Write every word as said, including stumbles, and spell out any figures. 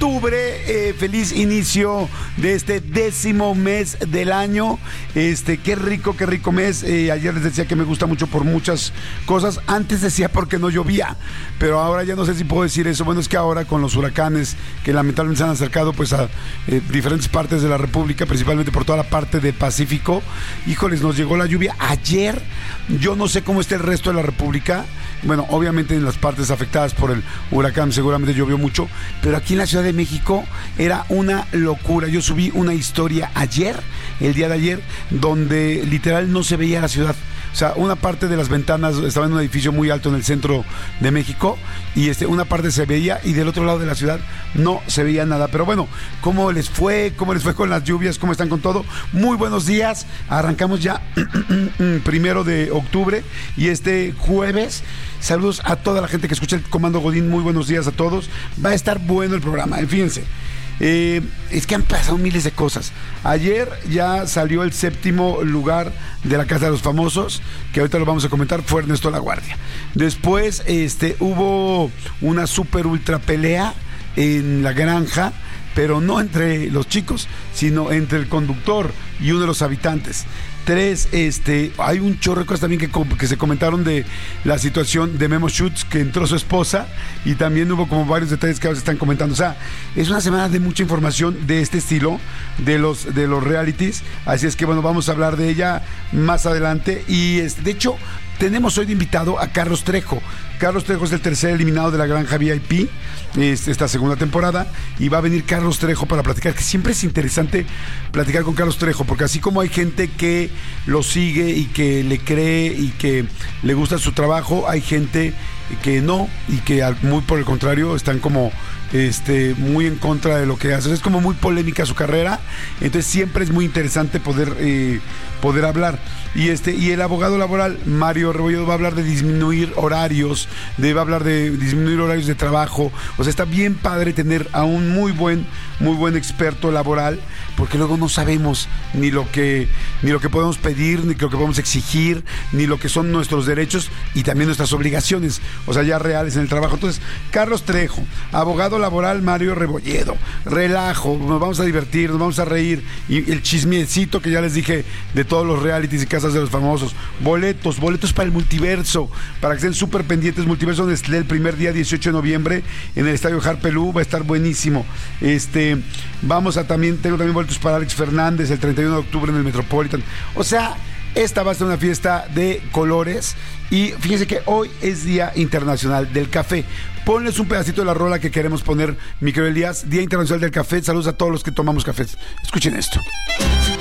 octubre, eh, feliz inicio de este décimo mes del año. Este, qué rico, qué rico mes. Eh, ayer les decía que me gusta mucho por muchas cosas. Antes decía porque no llovía, pero ahora ya no sé si puedo decir eso. Bueno, es que ahora con los huracanes que lamentablemente se han acercado pues a eh, diferentes partes de la República, principalmente por toda la parte del Pacífico, híjoles, nos llegó la lluvia ayer. Yo no sé cómo está el resto de la República. Bueno, obviamente en las partes afectadas por el huracán seguramente llovió mucho, pero aquí en la Ciudad de México era una locura. Yo subí una historia ayer, el día de ayer, donde literal no se veía la ciudad. O sea, una parte de las ventanas estaba en un edificio muy alto en el centro de México y este, una parte se veía y del otro lado de la ciudad no se veía nada. Pero bueno, ¿cómo les fue? ¿Cómo les fue con las lluvias? ¿Cómo están con todo? Muy buenos días. Arrancamos ya primero de octubre y este jueves. Saludos a toda la gente que escucha el Comando Godín. Muy buenos días a todos. Va a estar bueno el programa. Fíjense. Eh, es que han pasado miles de cosas. Ayer ya salió el séptimo lugar de la Casa de los Famosos, que ahorita lo vamos a comentar, fue Ernesto LaGuardia. Después este, hubo una super ultra pelea en La Granja, pero no entre los chicos, sino entre el conductor y uno de los habitantes. Tres, este, hay un chorro de cosas también que, que se comentaron de la situación de Memo Schutz, que entró su esposa, y también hubo como varios detalles que ahora se están comentando. O sea, es una semana de mucha información de este estilo, de los, de los realities, así es que bueno, vamos a hablar de ella más adelante. Y este, de hecho, tenemos hoy de invitado a Carlos Trejo. Carlos Trejo es el tercer eliminado de La Granja V I P, esta segunda temporada, y va a venir Carlos Trejo para platicar, que siempre es interesante platicar con Carlos Trejo, porque así como hay gente que lo sigue y que le cree y que le gusta su trabajo, hay gente que no, y que muy por el contrario están como este, muy en contra de lo que hace. Es como muy polémica su carrera, entonces siempre es muy interesante poder, eh, poder hablar. Y este y el abogado laboral Mario Rebolledo va a hablar de disminuir horarios, de, va a hablar de disminuir horarios de trabajo. O sea, está bien padre tener a un muy buen, muy buen experto laboral, porque luego no sabemos ni lo que, ni lo que podemos pedir, ni lo que podemos exigir, ni lo que son nuestros derechos y también nuestras obligaciones, o sea, ya reales en el trabajo. Entonces, Carlos Trejo, abogado laboral Mario Rebolledo, relajo, nos vamos a divertir, nos vamos a reír, y el chismecito que ya les dije de todos los realities y casas de los famosos, boletos, boletos para el multiverso, para que estén súper pendientes. Multiverso Nestlé el primer día, dieciocho de noviembre, en el estadio Harpelú, va a estar buenísimo. Este, vamos a también, tengo también boletos para Alex Fernández el treinta y uno de octubre en el Metropolitan. O sea, esta va a ser una fiesta de colores. Y fíjense que hoy es Día Internacional del Café. Ponles un pedacito de la rola que queremos poner, mi querido Elías. Día Internacional del Café. Saludos a todos los que tomamos café. Escuchen esto.